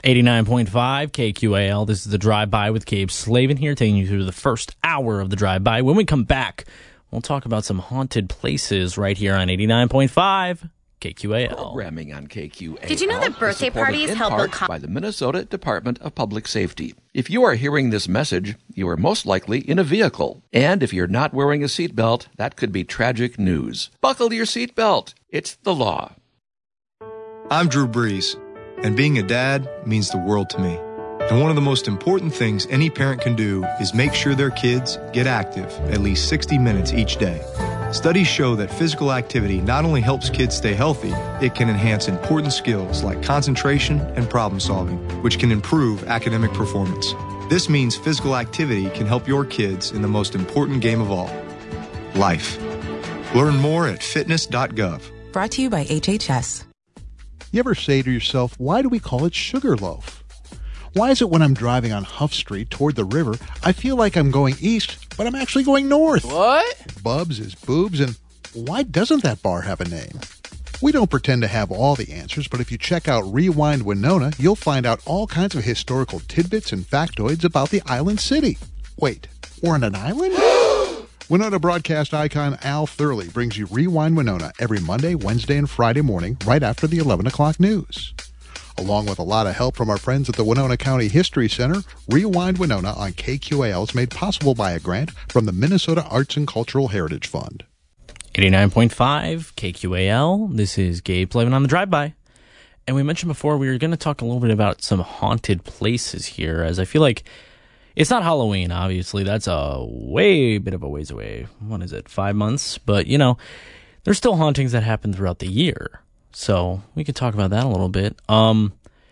89.5 KQAL. This is the Drive-By with Gabe Slavin here, taking you through the first hour of the Drive-By. When we come back, we'll talk about some haunted places right here on 89.5 KQAL. Programming on KQAL. Did you know that birthday parties help by the Minnesota Department of Public Safety? If you are hearing this message, you are most likely in a vehicle. And if you're not wearing a seatbelt, that could be tragic news. Buckle your seatbelt. It's the law. I'm Drew Brees, and being a dad means the world to me. And one of the most important things any parent can do is make sure their kids get active at least 60 minutes each day. Studies show that physical activity not only helps kids stay healthy, it can enhance important skills like concentration and problem solving, which can improve academic performance. This means physical activity can help your kids in the most important game of all, life. Learn more at fitness.gov. Brought to you by HHS. You ever say to yourself, why do we call it Sugarloaf? Why is it when I'm driving on Huff Street toward the river, I feel like I'm going east, but I'm actually going north? What? Bubs is boobs, and why doesn't that bar have a name? We don't pretend to have all the answers, but if you check out Rewind Winona, you'll find out all kinds of historical tidbits and factoids about the island city. Wait, we're on an island? Winona broadcast icon Al Thurley brings you Rewind Winona every Monday, Wednesday, and Friday morning right after the 11 o'clock news. Along with a lot of help from our friends at the Winona County History Center, Rewind Winona on KQAL is made possible by a grant from the Minnesota Arts and Cultural Heritage Fund. 89.5 KQAL. This is Gabe Slavin on the Drive-By. And we mentioned before we were going to talk a little bit about some haunted places here, as I feel like it's not Halloween, obviously. That's a bit of a ways away. What is it, 5 months? But, you know, there's still hauntings that happen throughout the year. So we could talk about that a little bit. I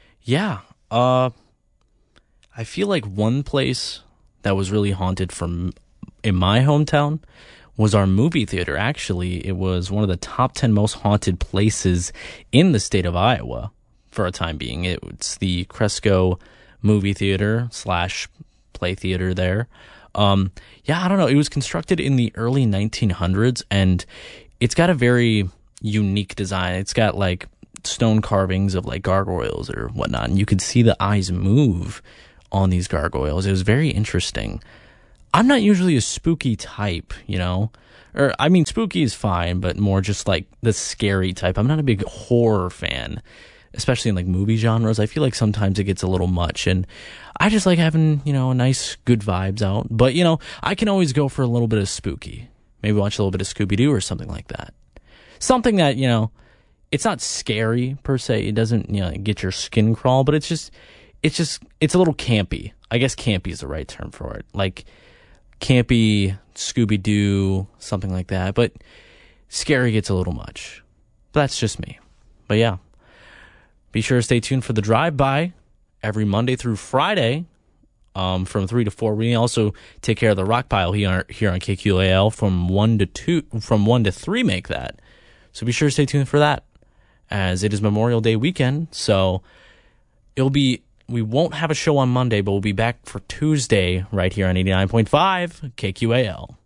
feel like one place that was really haunted in my hometown was our movie theater. Actually, it was one of the top 10 most haunted places in the state of Iowa for a time being. It's the Cresco movie theater / play theater there. I don't know. It was constructed in the early 1900s, and it's got a very unique design. It's got like stone carvings of like gargoyles or whatnot, and you could see the eyes move on these gargoyles. It was very interesting. I'm not usually a spooky type, you know, or I mean, spooky is fine, but more just like the scary type. I'm not a big horror fan, especially in like movie genres. I feel like sometimes it gets a little much, and I just like having, you know, a nice, good vibes out. But, you know, I can always go for a little bit of spooky. Maybe watch a little bit of Scooby-Doo or something like that. Something that, you know, it's not scary per se. It doesn't, you know, get your skin crawl, but it's a little campy. I guess campy is the right term for it. Like campy, Scooby-Doo, something like that. But scary gets a little much. But that's just me. But yeah. Be sure to stay tuned for the Drive-By every Monday through Friday from 3 to 4. We also take care of the Rock Pile here on KQAL from 1 to 3 make that. So be sure to stay tuned for that, as it is Memorial Day weekend. So we won't have a show on Monday, but we'll be back for Tuesday right here on 89.5 KQAL.